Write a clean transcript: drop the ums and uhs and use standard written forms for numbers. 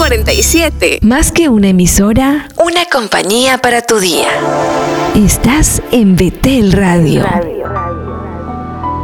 47. Más que una emisora, Una compañía para tu día. estás en Betel Radio.